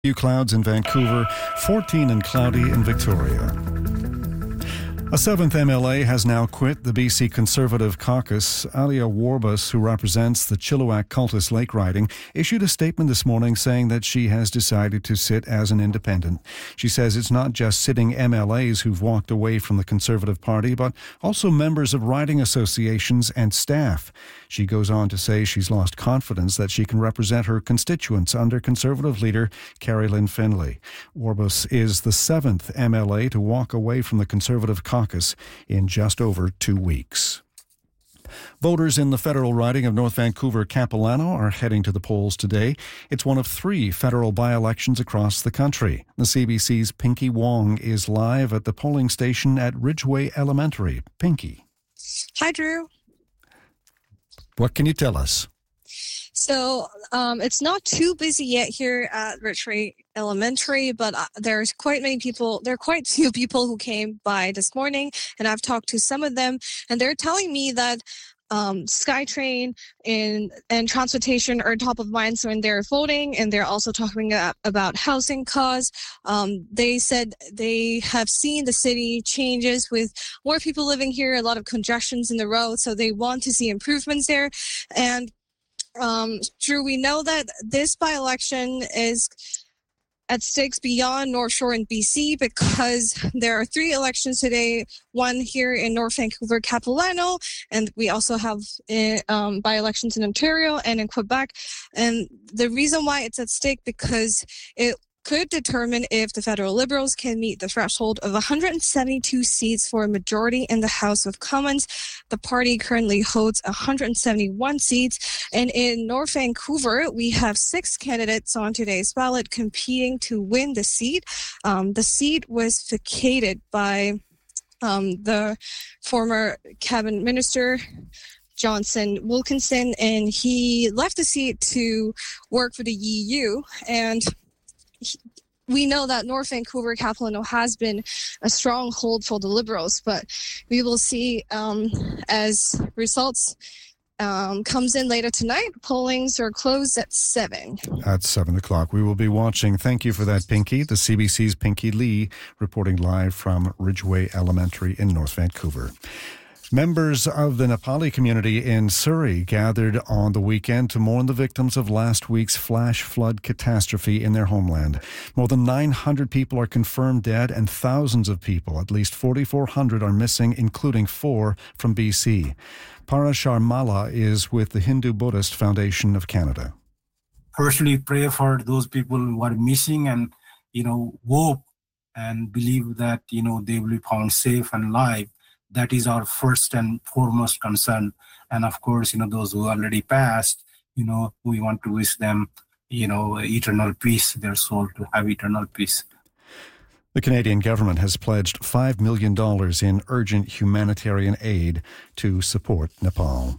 Few clouds in Vancouver, 14 and cloudy in Victoria. A seventh MLA has now quit the BC Conservative Caucus. Alia Warbus, who represents the Chilliwack Cultus Lake riding, issued a statement this morning saying that she has decided to sit as an independent. She says it's not just sitting MLAs who've walked away from the Conservative Party, but also members of riding associations and staff. She goes on to say she's lost confidence that she can represent her constituents under Conservative leader Carrie Lynn Findlay. Warbus is the seventh MLA to walk away from the Conservative Caucus in just over 2 weeks. Voters in the federal riding of North Vancouver Capilano are heading to the polls today. It's one of 3 federal by-elections across the country. The CBC's Pinky Wong is live at the polling station at Ridgeway Elementary. Pinky. Hi, Drew. What can you tell us? So it's not too busy yet here at Ridgeway Elementary, but there's quite many people. There are quite few people who came by this morning, and I've talked to some of them, and they're telling me that SkyTrain and transportation are top of mind so when they're voting, and they're also talking about housing costs. They said they have seen the city changes with more people living here, a lot of congestions in the road, so they want to see improvements there. And Drew, we know that this by-election is at stakes beyond North Shore and BC because there are 3 elections today, one here in North Vancouver, Capilano, and we also have by-elections in Ontario and in Quebec. And the reason why it's at stake because it could determine if the federal Liberals can meet the threshold of 172 seats for a majority in the House of Commons. The party currently holds 171 seats. And in North Vancouver, we have 6 candidates on today's ballot competing to win the seat. The seat was vacated by the former cabinet minister, Johnson Wilkinson, and he left the seat to work for the EU. And we know that North Vancouver Capilano has been a stronghold for the Liberals, but we will see as results comes in later tonight. Pollings are closed at 7. At 7 o'clock. We will be watching. Thank you for that, Pinky. The CBC's Pinky Lee reporting live from Ridgeway Elementary in North Vancouver. Members of the Nepali community in Surrey gathered on the weekend to mourn the victims of last week's flash flood catastrophe in their homeland. More than 900 people are confirmed dead and thousands of people, at least 4,400, are missing, including 4 from BC. Parashar Mala is with the Hindu Buddhist Foundation of Canada. Personally pray for those people who are missing and, hope and believe that, they will be found safe and alive. That is our first and foremost concern. And of course, those who already passed, we want to wish them, eternal peace, their soul to have eternal peace. The Canadian government has pledged $5 million in urgent humanitarian aid to support Nepal.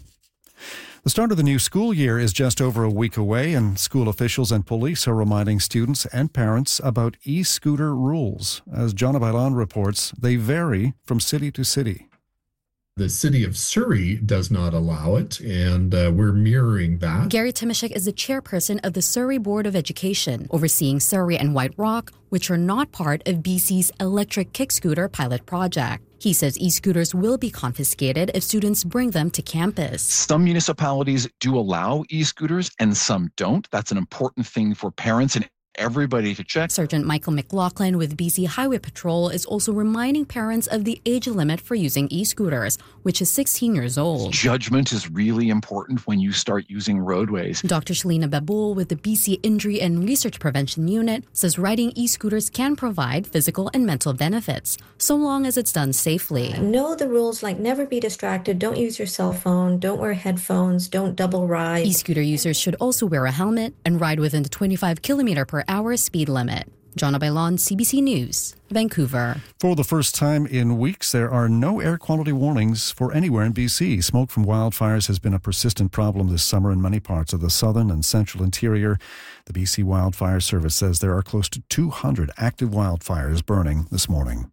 The start of the new school year is just over a week away, and school officials and police are reminding students and parents about e-scooter rules. As John Bailon reports, they vary from city to city. The city of Surrey does not allow it, and we're mirroring that. Gary Timashek is the chairperson of the Surrey Board of Education, overseeing Surrey and White Rock, which are not part of BC's electric kick scooter pilot project. He says e-scooters will be confiscated if students bring them to campus. Some municipalities do allow e-scooters and some don't. That's an important thing for parents and everybody to check. Sergeant Michael McLaughlin with BC Highway Patrol is also reminding parents of the age limit for using e-scooters, which is 16 years old. Judgment is really important when you start using roadways. Dr. Shalina Babul with the BC Injury and Research Prevention Unit says riding e-scooters can provide physical and mental benefits, so long as it's done safely. Know the rules like never be distracted, don't use your cell phone, don't wear headphones, don't double ride. E-scooter users should also wear a helmet and ride within the 25 kilometer per hour speed limit. John Bailon, CBC News, Vancouver. For the first time in weeks, there are no air quality warnings for anywhere in BC. Smoke from wildfires has been a persistent problem this summer in many parts of the southern and central interior. The BC Wildfire Service says there are close to 200 active wildfires burning this morning.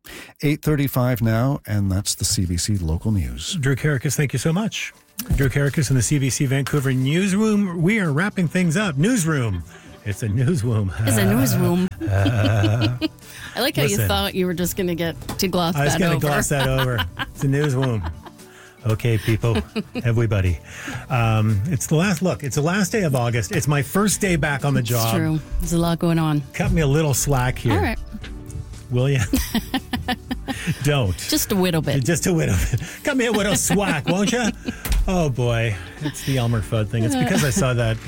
8:35 now, and that's the CBC local news. Drew Karakis, thank you so much. Drew Karakis in the CBC Vancouver newsroom. We are wrapping things up. Newsroom. It's a newsroom. It's a newsroom. I like how you thought you were just going to get to gloss that over. I was going to gloss that over. It's a newsroom. Okay, people, everybody. It's the last day of August. It's my first day back on the job. It's true. There's a lot going on. Cut me a little slack here. All right. Will you? Don't. Just a little bit. Just a little bit. Cut me a little slack, won't you? Oh, boy. It's the Elmer Fudd thing. It's because I saw that,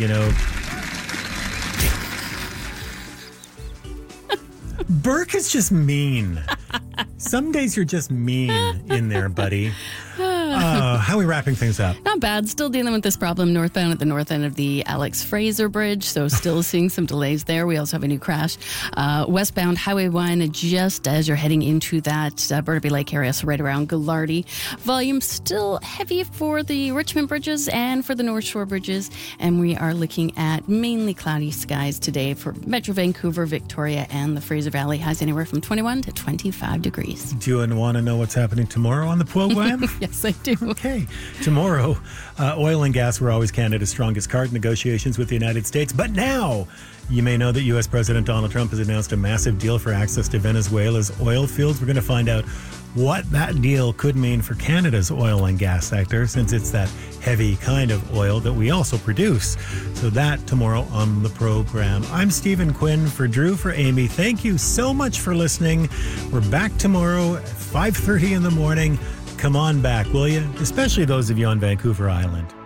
Burke is just mean. Some days you're just mean in there, buddy. How are we wrapping things up? Not bad. Still dealing with this problem northbound at the north end of the Alex Fraser Bridge, so still seeing some delays there. We also have a new crash. Westbound Highway 1, just as you're heading into that Burnaby Lake area, so right around Ghilardi. Volume still heavy for the Richmond bridges and for the North Shore bridges, and we are looking at mainly cloudy skies today for Metro Vancouver, Victoria, and the Fraser Valley. Highs anywhere from 21 to 25 degrees. Do you want to know what's happening tomorrow on the program? Yes, I do. Okay. Tomorrow, oil and gas were always Canada's strongest card, negotiations with the United States. But now, you may know that U.S. President Donald Trump has announced a massive deal for access to Venezuela's oil fields. We're going to find out what that deal could mean for Canada's oil and gas sector, since it's that heavy kind of oil that we also produce. So that tomorrow on the program. I'm Stephen Quinn for Drew, for Amy. Thank you so much for listening. We're back tomorrow at 5:30 in the morning. Come on back, will you? Especially those of you on Vancouver Island.